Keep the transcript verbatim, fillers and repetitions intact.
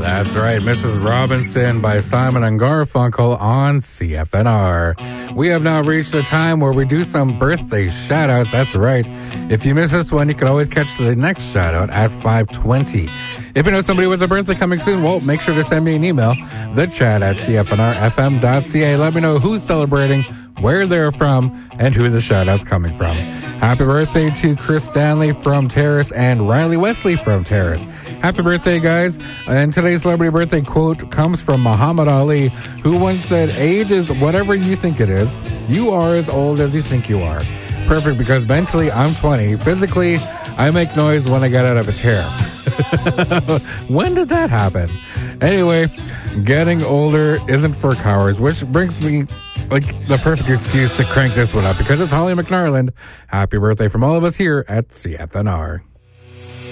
That's right, Missus Robinson by Simon and Garfunkel on C F N R. We have now reached the time where we do some birthday shout-outs. That's right. If you miss this one, you can always catch the next shout-out at five twenty. If you know somebody with a birthday coming soon, well, make sure to send me an email, the chat at c f n r f m dot c a. Let me know who's celebrating, where they're from, and who the shout-out's coming from. Happy birthday to Chris Stanley from Terrace and Riley Wesley from Terrace. Happy birthday, guys. And today's celebrity birthday quote comes from Muhammad Ali, who once said, age is whatever you think it is. You are as old as you think you are. Perfect, because mentally I'm twenty. Physically, I make noise when I get out of a chair. When did that happen? Anyway, getting older isn't for cowards, which brings me like the perfect excuse to crank this one up, because it's Holly McNarland. Happy birthday from all of us here at C F N R.